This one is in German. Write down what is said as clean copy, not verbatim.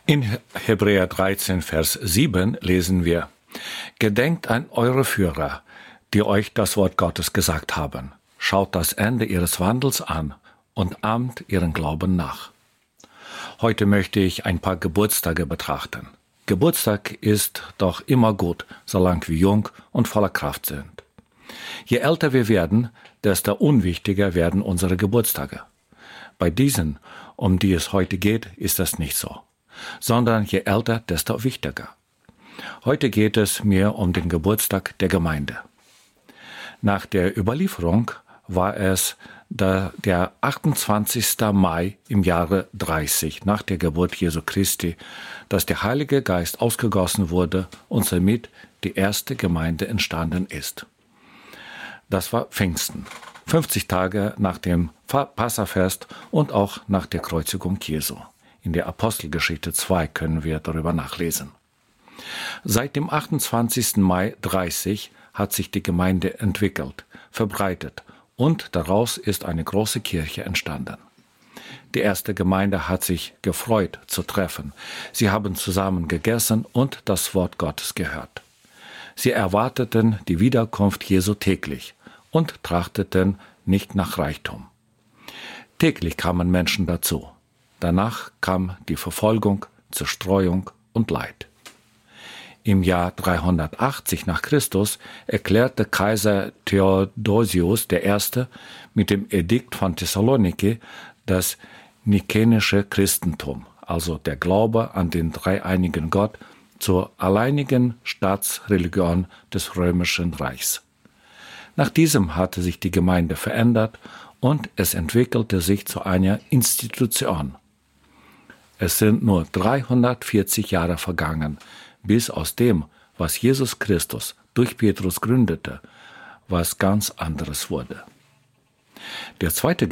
In Hebräer 13, Vers 7 lesen wir: Gedenkt an eure Führer, die euch das Wort Gottes gesagt haben. Schaut das Ende ihres Wandels an und ahmt ihren Glauben nach. Heute möchte ich ein paar Geburtstage betrachten. Geburtstag ist doch immer gut, solange wir jung und voller Kraft sind. Je älter wir werden, desto unwichtiger werden unsere Geburtstage. Bei diesen, um die es heute geht, ist das nicht so, sondern je älter, desto wichtiger. Heute geht es mir um den Geburtstag der Gemeinde. Nach der Überlieferung war es der 28. Mai im Jahre 30 nach der Geburt Jesu Christi, dass der Heilige Geist ausgegossen wurde und somit die erste Gemeinde entstanden ist. Das war Pfingsten, 50 Tage nach dem Passafest und auch nach der Kreuzigung Jesu. In der Apostelgeschichte 2 können wir darüber nachlesen. Seit dem 28. Mai 30 hat sich die Gemeinde entwickelt, verbreitet und daraus ist eine große Kirche entstanden. Die erste Gemeinde hat sich gefreut zu treffen. Sie haben zusammen gegessen und das Wort Gottes gehört. Sie erwarteten die Wiederkunft Jesu täglich und trachteten nicht nach Reichtum. Täglich kamen Menschen dazu. Danach kam die Verfolgung, Zerstreuung und Leid. Im Jahr 380 nach Christus erklärte Kaiser Theodosius I. mit dem Edikt von Thessaloniki das nikenische Christentum, also der Glaube an den dreieinigen Gott, zur alleinigen Staatsreligion des Römischen Reichs. Nach diesem hatte sich die Gemeinde verändert und es entwickelte sich zu einer Institution. Es sind nur 340 Jahre vergangen, bis aus dem, was Jesus Christus durch Petrus gründete, was ganz anderes wurde. Der zweite